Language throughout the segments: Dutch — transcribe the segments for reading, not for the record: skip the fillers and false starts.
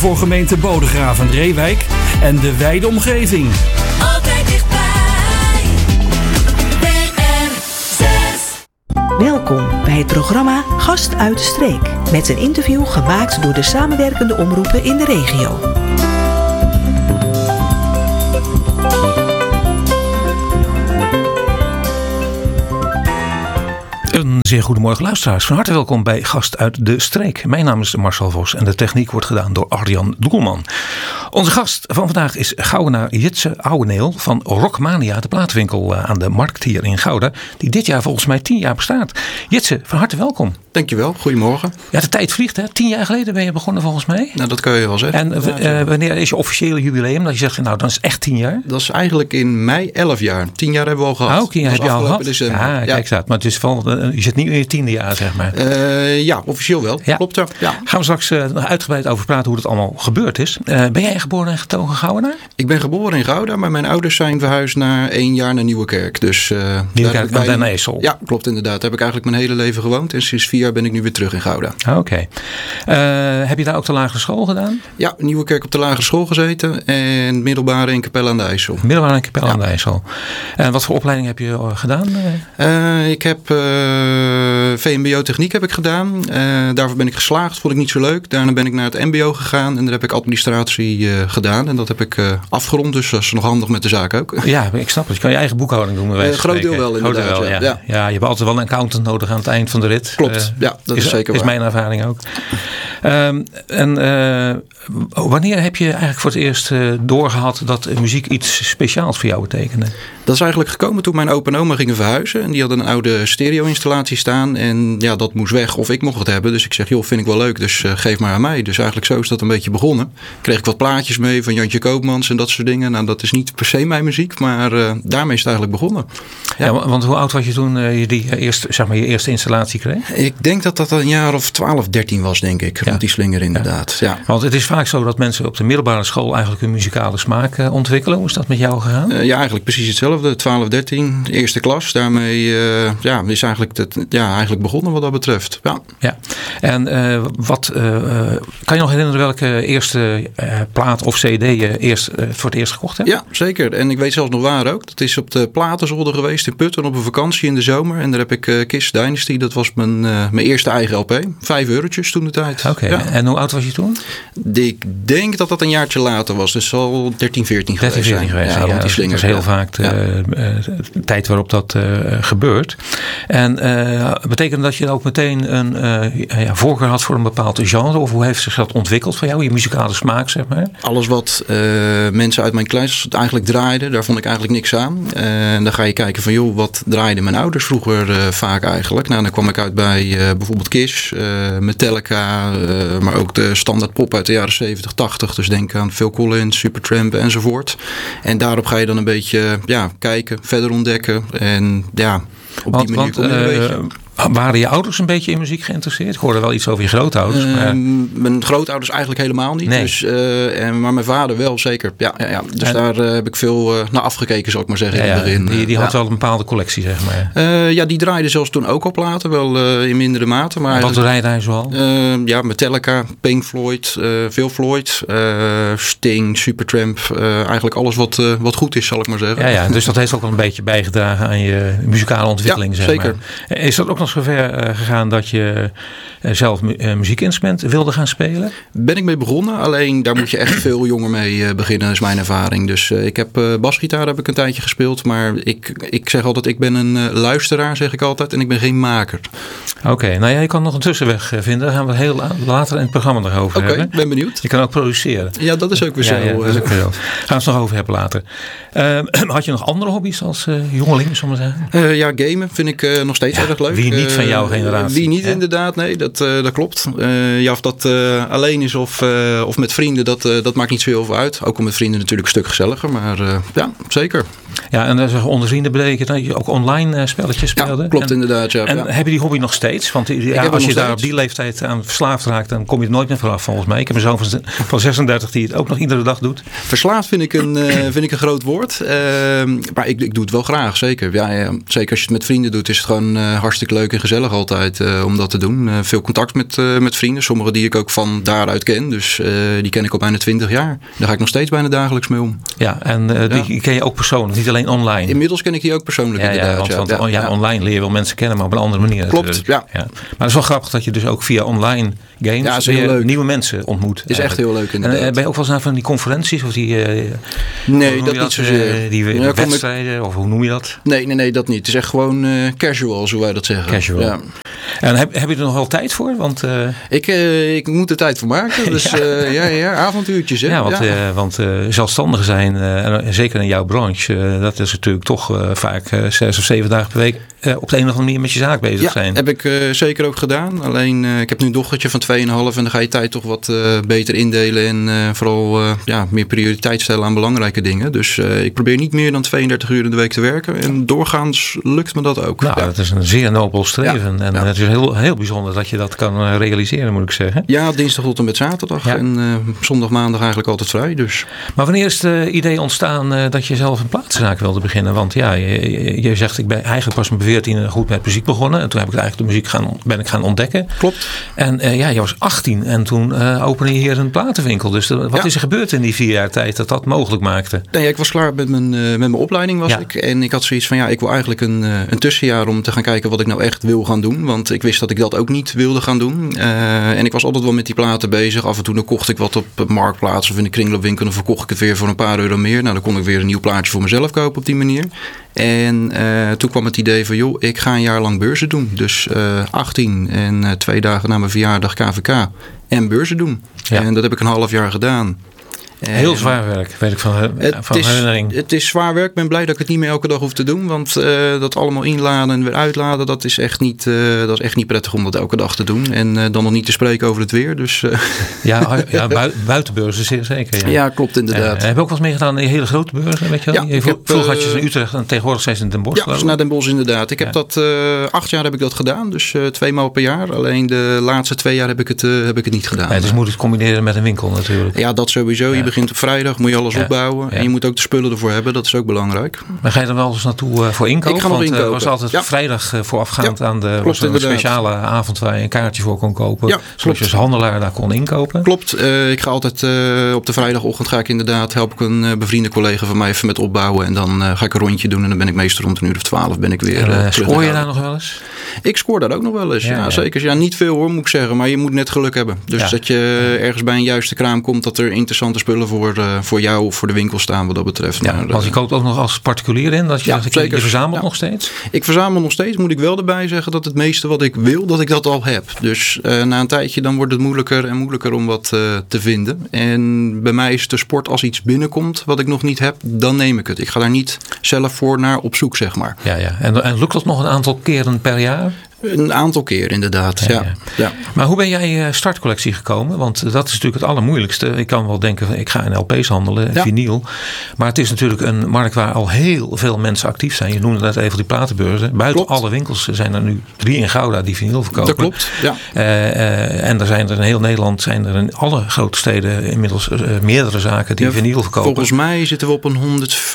voor gemeente Bodegraven-Reewijk en de wijde omgeving. Altijd dichtbij. WR6. Welkom bij het programma Gast uit de Streek. Met een interview gemaakt door de samenwerkende omroepen in de regio. Een zeer goedemorgen luisteraars. Van harte welkom bij Gast uit de Streek. Mijn naam is Marcel Vos en de techniek wordt gedaan door Arjan Doelman. Onze gast van vandaag is Goudenaar Jitse Ouweneel van Rockmania, de plaatwinkel aan de Markt hier in Gouda. Die dit jaar volgens mij 10 jaar bestaat. Jitse, van harte welkom. Dankjewel, goedemorgen. Ja, de tijd vliegt hè. 10 jaar geleden ben je begonnen volgens mij. Nou, dat kan je wel zeggen. En wanneer is je officiële jubileum? Dat je zegt, nou dan is het echt 10 jaar. Dat is eigenlijk in mei 11 jaar. 10 hebben we al gehad. Oké, heb je al gehad? December. Ja, kijk staat. Maar het is je zit niet in je 10e jaar, zeg maar. Ja, officieel wel. Ja. Klopt er. Ja. Gaan we straks nog uitgebreid over praten hoe dat allemaal gebeurd is. Ben jij geboren en getogen Goudenaar? Ik ben geboren in Gouda, maar mijn ouders zijn verhuisd na 1 jaar naar Nieuwekerk. Dus, Nieuwekerk aan Den IJssel. Ja, klopt inderdaad. Daar heb ik eigenlijk mijn hele leven gewoond. En sinds 4 jaar ben ik nu weer terug in Gouda. Oké. Heb je daar ook de lagere school gedaan? Ja, Nieuwekerk op de lagere school gezeten. En middelbare in Capelle aan de IJssel. Middelbare in Capelle aan de IJssel. En wat voor opleiding heb je gedaan? Ik heb VMBO techniek heb ik gedaan. Daarvoor ben ik geslaagd. Vond ik niet zo leuk. Daarna ben ik naar het MBO gegaan. En daar heb ik administratie gedaan. En dat heb ik afgerond. Dus dat is nog handig met de zaak ook. Ja, ik snap het. Je kan je eigen boekhouding doen. Groot deel wel inderdaad. Groot deel wel, ja. Ja, je hebt altijd wel een accountant nodig aan het eind van de rit. Klopt. Ja, dat is zeker waar. Is mijn ervaring ook. Wanneer heb je eigenlijk voor het eerst doorgehad dat muziek iets speciaals voor jou betekende? Dat is eigenlijk gekomen toen mijn opa en oma gingen verhuizen. En die hadden een oude stereo-installatie staan. En ja, dat moest weg of ik mocht het hebben. Dus ik zeg, joh, vind ik wel leuk. Dus geef maar aan mij. Dus eigenlijk zo is dat een beetje begonnen. Kreeg ik wat plaatjes mee van Jantje Koopmans en dat soort dingen. Nou, dat is niet per se mijn muziek. Maar daarmee is het eigenlijk begonnen. Ja, want hoe oud was je toen je eerste installatie kreeg? Ik denk dat een jaar of 12, 13 was, denk ik. Rond die slinger inderdaad. Ja. Want het is vaak zo dat mensen op de middelbare school eigenlijk hun muzikale smaak ontwikkelen. Hoe is dat met jou gegaan? Ja, eigenlijk precies hetzelfde. 12, 13, eerste klas. Daarmee is eigenlijk begonnen wat dat betreft. Ja. En kan je nog herinneren welke eerste plaat of cd je voor het eerst gekocht hebt? Ja, zeker. En ik weet zelfs nog waar ook. Dat is op de Platenzolder geweest in Putten op een vakantie in de zomer. En daar heb ik Kiss Dynasty. Dat was mijn eerste eigen LP. 5 eurotjes toen de tijd. Oké. Ja. En hoe oud was je toen? Ik denk dat een jaartje later was. Dus al 13, 14 geweest zijn. Ja, dat is heel vaak de tijd waarop dat gebeurt. En betekent dat je ook meteen een voorkeur had voor een bepaald genre? Of hoe heeft zich dat ontwikkeld voor jou? Je muzikale smaak, zeg maar? Alles wat mensen uit mijn klas eigenlijk draaiden, daar vond ik eigenlijk niks aan. En dan ga je kijken van, joh, wat draaiden mijn ouders vroeger vaak eigenlijk? Nou, dan kwam ik uit bij bijvoorbeeld Kiss, Metallica, maar ook de standaard pop uit de jaren 70, 80. Dus denk aan Phil Collins, Supertramp enzovoort. En daarop ga je dan een beetje kijken, verder ontdekken. En op die manier kom je een beetje. Waren je ouders een beetje in muziek geïnteresseerd? Ik hoorde wel iets over je grootouders. Maar mijn grootouders eigenlijk helemaal niet. Nee. Dus, maar mijn vader wel, zeker. Ja. Dus daar heb ik veel naar afgekeken, zal ik maar zeggen. In het begin. Die had wel een bepaalde collectie, zeg maar. Die draaide zelfs toen ook al platen. Wel in mindere mate. Maar wat draaide hij zoal? Metallica, Pink Floyd, Phil Floyd, Sting, Supertramp. Eigenlijk alles wat goed is, zal ik maar zeggen. Ja, dus dat heeft ook wel een beetje bijgedragen aan je muzikale ontwikkeling, zeg zeker. Maar. Is dat ook nog zover gegaan dat je zelf muziekinstrument wilde gaan spelen? Ben ik mee begonnen, alleen daar moet je echt veel jonger mee beginnen, is mijn ervaring. Dus ik heb basgitaar heb ik een tijdje gespeeld, maar ik zeg altijd, ik ben een luisteraar, zeg ik altijd, en ik ben geen maker. Oké, nou ja, je kan nog een tussenweg vinden. Daar gaan we heel later in het programma nog over hebben. Oké, ben benieuwd. Je kan ook produceren. Ja, dat is ook weer zo. Ja, dat is ook weer zo. Gaan we het nog over hebben later. Had je nog andere hobby's als jongeling, zullen we zeggen? Gamen vind ik nog steeds erg leuk. Wie niet van jouw generatie. Wie niet inderdaad, nee, dat klopt. Of dat alleen is of met vrienden, dat maakt niet zo heel veel uit. Ook al met vrienden natuurlijk een stuk gezelliger, maar zeker. Ja, en onder vrienden betekent dat je ook online spelletjes speelde. Ja, klopt inderdaad. Ja. En heb je die hobby nog steeds? Want als je daar op die leeftijd aan verslaafd raakt, dan kom je er nooit meer vanaf volgens mij. Ik heb een zoon van 36 die het ook nog iedere dag doet. Verslaafd vind ik een groot woord. Maar ik doe het wel graag, zeker. Ja, zeker als je het met vrienden doet, is het gewoon hartstikke leuk en gezellig altijd om dat te doen. Veel contact met vrienden. Sommigen die ik ook van daaruit ken. Dus die ken ik al bijna 20 jaar. Daar ga ik nog steeds bijna dagelijks mee om. Ja, en die ken je ook persoonlijk, niet alleen online. Inmiddels ken ik die ook persoonlijk inderdaad. Want online leer je wel mensen kennen, maar op een andere manier. Klopt, ja. Maar het is wel grappig dat je dus ook via online games weer nieuwe mensen ontmoet. Is echt heel leuk inderdaad. En ben je ook wel eens naar van die conferenties? Of die, nee, dat niet zozeer. Die wedstrijden, of hoe noem je dat? Nee, dat niet. Het is echt gewoon casual, zo wij dat zeggen. Casual. Ja. En heb je er nog wel tijd voor? Want, ik moet er tijd voor maken. Dus avontuurtjes. Hè? Want zelfstandigen zijn, en zeker in jouw branche, dat is natuurlijk toch vaak 6 of 7 dagen per week op de een of andere manier met je zaak bezig zijn. Heb ik zeker ook gedaan. Alleen ik heb nu een dochtertje van 2,5 en dan ga je tijd toch wat beter indelen en vooral meer prioriteit stellen aan belangrijke dingen. Dus ik probeer niet meer dan 32 uur in de week te werken en doorgaans lukt me dat ook. Nou, dat is een zeer nobel streven en het is heel, heel bijzonder dat je dat kan realiseren, moet ik zeggen. Ja, dinsdag tot en met zaterdag en zondag, maandag eigenlijk altijd vrij. Dus. Maar wanneer is het idee ontstaan dat je zelf een platenzaak wilde beginnen? Want je zegt, ik ben eigenlijk pas mijn 14 goed met muziek begonnen. En toen heb ik eigenlijk de muziek ben ik gaan ontdekken. Klopt. En je was 18 en toen opende je hier een platenwinkel. Dus wat is er gebeurd in die 4 jaar tijd dat mogelijk maakte? Nee, ik was klaar met mijn opleiding ik. En ik had zoiets van, ik wil eigenlijk een tussenjaar om te gaan kijken wat ik nou echt wil gaan doen. Want ik wist dat ik dat ook niet wilde gaan doen. En ik was altijd wel met die platen bezig. Af en toe dan kocht ik wat op Marktplaats of in de kringloopwinkel. Dan verkocht ik het weer voor een paar euro meer. Nou, dan kon ik weer een nieuw plaatje voor mezelf kopen op die manier. En toen kwam het idee van, ik ga een jaar lang beurzen doen. Dus 18 en 2 dagen na mijn verjaardag KVK en beurzen doen. Ja. En dat heb ik een half jaar gedaan. Heel zwaar werk, weet ik van herinnering. Het is zwaar werk. Ik ben blij dat ik het niet meer elke dag hoef te doen. Want dat allemaal inladen en weer uitladen, dat is echt niet prettig om dat elke dag te doen. En dan nog niet te spreken over het weer. Dus, buitenbeurzen zeer zeker. Ja, klopt inderdaad. Heb je ook wel eens meegedaan in hele grote beurzen? Weet je wel? Vroeger had je ze in Utrecht en tegenwoordig zijn ze in Den Bosch. Ja, naar Den Bosch inderdaad. Ik heb dat 8 jaar heb ik dat gedaan. Dus 2 maal per jaar. Alleen de laatste 2 jaar heb ik het niet gedaan. Het is moeilijk te combineren met een winkel natuurlijk. Ja, dat sowieso. Je begint op vrijdag, moet je alles opbouwen. En je moet ook de spullen ervoor hebben. Dat is ook belangrijk. Maar ga je er wel eens naartoe voor inkopen? Ik ga nog inkopen. Want was altijd vrijdag voorafgaand aan een speciale avond waar je een kaartje voor kon kopen. Ja, zodat je als handelaar daar kon inkopen. Klopt. Ik ga altijd op de vrijdagochtend help ik een bevriende collega van mij even met opbouwen. En dan ga ik een rondje doen. En dan ben ik meestal rond 11:00 ben ik weer scoor je daar nog wel eens? Ik scoor daar ook nog wel eens. Ja, zeker. Ja, niet veel hoor, moet ik zeggen. Maar je moet net geluk hebben. Dus dat je ergens bij een juiste kraam komt dat er interessante spullen voor jou of voor de winkel staan wat dat betreft. Ja, maar, want je koopt ook nog als particulier in? Dat je verzamelt nog steeds? Ik verzamel nog steeds. Moet ik wel erbij zeggen dat het meeste wat ik wil, dat ik dat al heb. Dus na een tijdje dan wordt het moeilijker en moeilijker om wat te vinden. En bij mij is de sport als iets binnenkomt wat ik nog niet heb, dan neem ik het. Ik ga daar niet zelf voor naar op zoek, zeg maar. Ja. En lukt dat nog een aantal keren per jaar? Een aantal keer inderdaad, ja. Maar hoe ben jij startcollectie gekomen? Want dat is natuurlijk het allermoeilijkste. Ik kan wel denken, ik ga in LP's handelen, vinyl. Maar het is natuurlijk een markt waar al heel veel mensen actief zijn. Je noemde net even die platenbeurzen. Buiten alle winkels zijn er nu 3 in Gouda die vinyl verkopen. Dat klopt, ja. En er zijn er in heel Nederland, in alle grote steden inmiddels meerdere zaken die vinyl verkopen. Volgens mij zitten we op een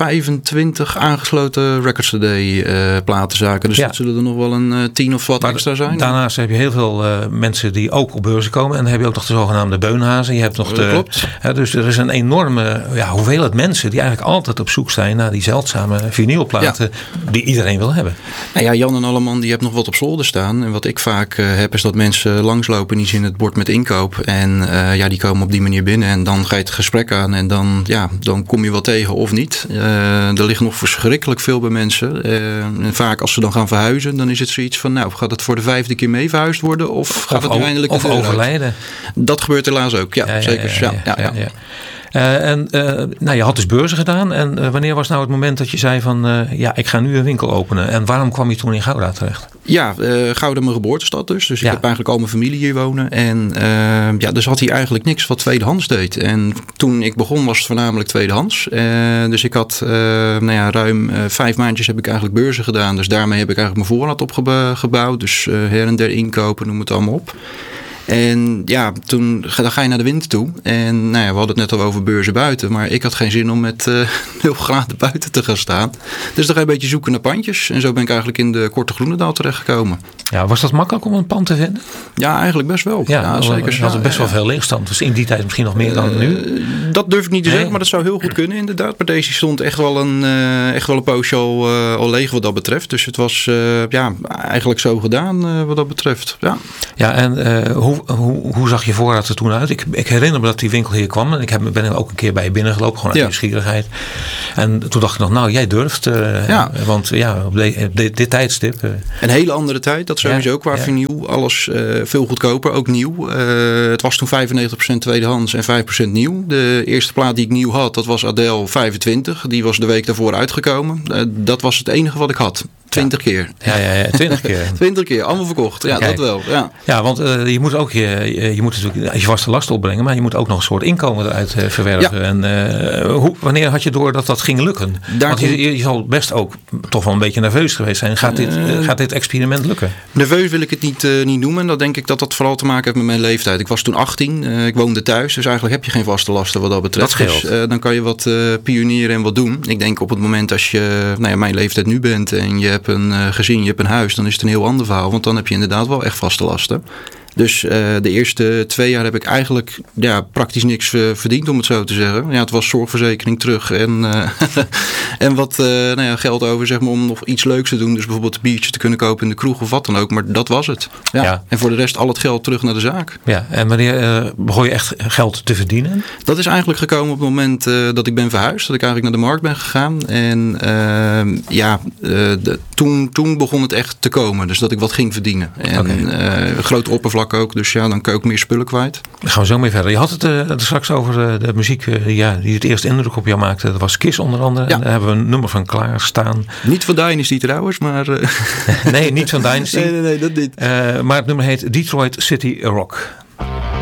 125 aangesloten Records Today platenzaken. Dus dat zullen er nog wel een 10 of wat extra zijn. Daarnaast heb je heel veel mensen die ook op beurzen komen. En dan heb je ook nog de zogenaamde beunhazen. Je hebt nog dus er is een enorme hoeveelheid mensen die eigenlijk altijd op zoek zijn naar die zeldzame vinylplaten die iedereen wil hebben. Nou ja, Jan en Alleman die hebben nog wat op zolder staan. En wat ik vaak heb is dat mensen langslopen en die zien het bord met inkoop. En die komen op die manier binnen. En dan ga je het gesprek aan en dan kom je wel tegen of niet. Er ligt nog verschrikkelijk veel bij mensen. En vaak als ze dan gaan verhuizen, dan is het zoiets van gaat het voor de 5e keer mee verhuisd worden of gaat het uiteindelijk overlijden? Dat gebeurt helaas ook, zeker. Ja. Je had dus beurzen gedaan. En wanneer was nou het moment dat je zei van... ik ga nu een winkel openen. En waarom kwam je toen in Gouda terecht? Ja, Gouda mijn geboortestad dus. Dus ik heb eigenlijk al mijn familie hier wonen. En dus had hier eigenlijk niks wat tweedehands deed. En toen ik begon was het voornamelijk tweedehands. Dus ik had ruim 5 maandjes heb ik eigenlijk beurzen gedaan. Dus daarmee heb ik eigenlijk mijn voorraad opgebouwd. Dus her en der inkopen, noem het allemaal op. En ja, dan ga je naar de winter toe. En we hadden het net al over beurzen buiten. Maar ik had geen zin om met 0 graden buiten te gaan staan. Dus dan ga je een beetje zoeken naar pandjes. En zo ben ik eigenlijk in de Korte Groenendaal terechtgekomen. Ja, was dat makkelijk om een pand te vinden? Ja, eigenlijk best wel. Ja, zeker. Je had best wel veel leegstand. Dus in die tijd misschien nog meer dan nu? Dat durf ik niet te zeggen, maar dat zou heel goed kunnen inderdaad. Maar deze stond echt wel een poosje al leeg wat dat betreft. Dus het was eigenlijk zo gedaan wat dat betreft. Ja, en hoe zag je voorraad er toen uit? Ik herinner me dat die winkel hier kwam. En ben ook een keer bij je binnengelopen. Gewoon uit nieuwsgierigheid. En toen dacht ik nog, jij durft. Want op dit tijdstip. Een hele andere tijd. Dat sowieso qua vernieuw. Alles veel goedkoper. Ook nieuw. Het was toen 95% tweedehands en 5% nieuw. De eerste plaat die ik nieuw had, dat was Adele 25. Die was de week daarvoor uitgekomen. Dat was het enige wat ik had. 20 keer. Ja, 20 keer. 20 keer, allemaal verkocht. Ja, Kijk, dat wel. Ja, want je moet ook je moet natuurlijk je vaste last opbrengen, maar je moet ook nog een soort inkomen eruit verwerven. Ja. En wanneer had je door dat ging lukken? Want je zal best ook toch wel een beetje nerveus geweest zijn. Gaat dit experiment lukken? Nerveus wil ik het niet noemen. Dan denk ik dat vooral te maken heeft met mijn leeftijd. Ik was toen 18. Ik woonde thuis. Dus eigenlijk heb je geen vaste lasten wat dat betreft. Dat scheelt. Dus dan kan je wat pionieren en wat doen. Ik denk op het moment als je mijn leeftijd nu bent en je hebt een gezin, je hebt een huis, dan is het een heel ander verhaal. Want dan heb je inderdaad wel echt vaste lasten. Dus de eerste 2 jaar heb ik eigenlijk praktisch niks verdiend, om het zo te zeggen. Ja, het was zorgverzekering terug en wat geld over, zeg maar, om nog iets leuks te doen. Dus bijvoorbeeld een biertje te kunnen kopen in de kroeg of wat dan ook. Maar dat was het. Ja. En voor de rest al het geld terug naar de zaak. Ja, en wanneer begon je echt geld te verdienen? Dat is eigenlijk gekomen op het moment dat ik ben verhuisd. Dat ik eigenlijk naar de markt ben gegaan. En toen begon het echt te komen. Dus dat ik wat ging verdienen. En grote oppervlak ook. Dus dan kun je ook meer spullen kwijt. Dan gaan we zo mee verder. Je had het straks over de muziek die het eerst indruk op jou maakte. Dat was Kiss onder andere. Ja. En daar hebben we een nummer van klaarstaan. Niet van Dynasty trouwens, maar... Nee, niet van Dynasty. Nee, dat niet. Maar het nummer heet Detroit City Rock.